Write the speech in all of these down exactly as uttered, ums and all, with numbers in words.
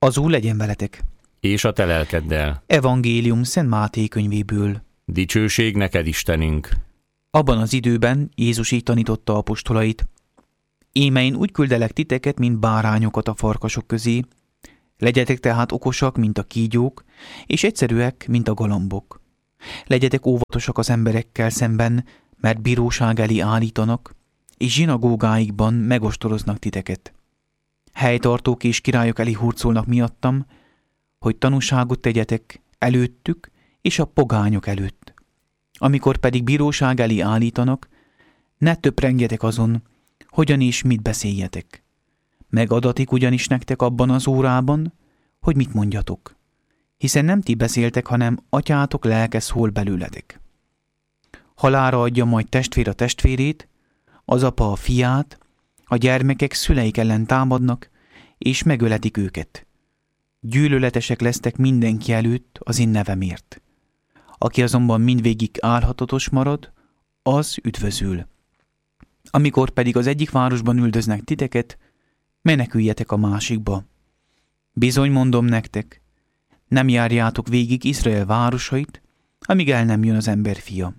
Az Úr legyen veletek. És a te lelkeddel. Evangélium Szent Máté könyvéből. Dicsőség neked, Istenünk. Abban az időben Jézus így tanította apostolait. Íme én úgy küldelek titeket, mint bárányokat a farkasok közé. Legyetek tehát okosak, mint a kígyók, és egyszerűek, mint a galambok. Legyetek óvatosak az emberekkel szemben, mert bíróság elé állítanak, és zsinagógáikban megostoroznak titeket. Helytartók és királyok elé hurcolnak miattam, hogy tanúságot tegyetek előttük és a pogányok előtt. Amikor pedig bíróság elé állítanak, ne töprengjetek azon, hogyan és mit beszéljetek. Megadatik ugyanis nektek abban az órában, hogy mit mondjatok. Hiszen nem ti beszéltek, hanem atyátok lelke szól belőletek. Halálra adja majd testvér a testvérét, az apa a fiát, a gyermekek szüleik ellen támadnak, és megöletik őket. Gyűlöletesek lesztek mindenki előtt az én nevemért. Aki azonban mindvégig álhatatos marad, az üdvözül. Amikor pedig az egyik városban üldöznek titeket, meneküljetek a másikba. Bizony mondom nektek, nem járjátok végig Izrael városait, amíg el nem jön az emberfia.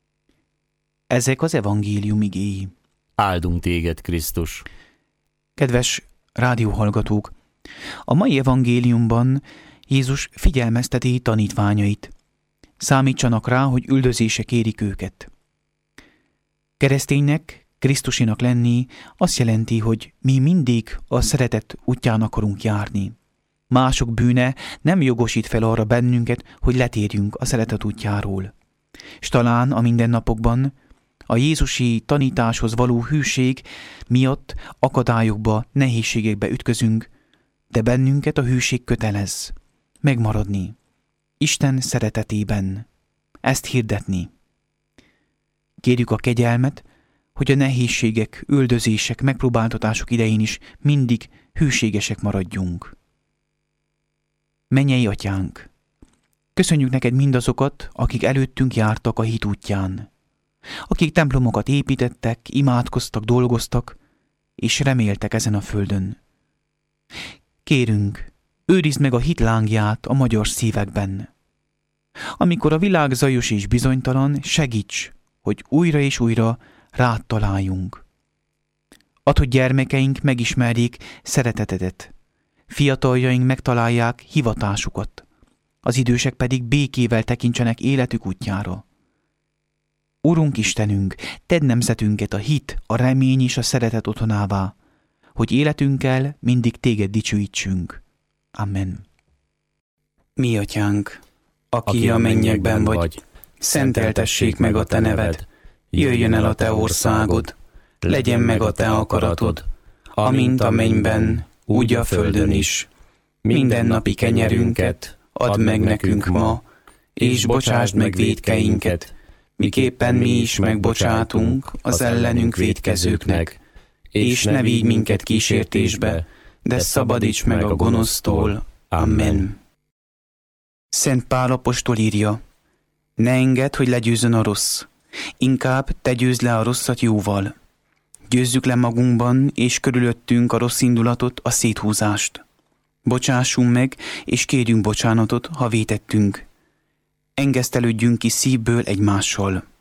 Ezek az evangélium igéi. Áldunk téged, Krisztus. Kedves rádióhallgatók, a mai evangéliumban Jézus figyelmezteti tanítványait. Számítsanak rá, hogy üldözések érik őket. Kereszténynek, Krisztusinak lenni azt jelenti, hogy mi mindig a szeretet útján akarunk járni. Mások bűne nem jogosít fel arra bennünket, hogy letérjünk a szeretet útjáról. S talán a mindennapokban a jézusi tanításhoz való hűség miatt akadályokba, nehézségekbe ütközünk, de bennünket a hűség kötelez megmaradni Isten szeretetében, ezt hirdetni. Kérjük a kegyelmet, hogy a nehézségek, üldözések, megpróbáltatások idején is mindig hűségesek maradjunk. Mennyei Atyánk, köszönjük neked mindazokat, akik előttünk jártak a hit útján, akik templomokat építettek, imádkoztak, dolgoztak, és reméltek ezen a földön. Kérünk, őrizd meg a hit lángját a magyar szívekben. Amikor a világ zajos és bizonytalan, segíts, hogy újra és újra rád találjunk. Add, hogy gyermekeink megismerjék szeretetedet, fiataljaink megtalálják hivatásukat, az idősek pedig békével tekintsenek életük útjára. Urunk Istenünk, tedd nemzetünket a hit, a remény és a szeretet otthonává, hogy életünkkel mindig téged dicsőítsünk. Amen. Mi Atyánk, aki, aki a mennyekben vagy, vagy, szenteltessék meg a te neved, jöjjön el a te országod, legyen meg a te akaratod, amint a mennyben, úgy a földön is. Mindennapi kenyerünket add meg nekünk ma, és bocsásd meg vétkeinket, miképpen mi is megbocsátunk az ellenünk vétkezőknek, és ne vigy minket kísértésbe, de szabadíts meg a gonosztól. Amen. Szent Pál apostol írja, ne engedd, hogy legyőzzön a rossz, inkább te győzd le a rosszat jóval. Győzzük le magunkban és körülöttünk a rossz indulatot, a széthúzást. Bocsássunk meg, és kérjünk bocsánatot, ha vétettünk. Engesztelődjünk ki szívből egymással.